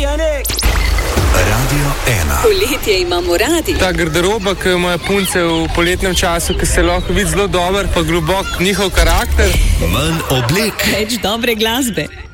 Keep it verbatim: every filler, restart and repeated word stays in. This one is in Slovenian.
Radio ena. Poletje imamo radi. Ta garderoba, ki ima punce v poletnem času, ki se lahko vidi zelo dober, pa globok njihov karakter. Manj oblek. Več dobre glasbe.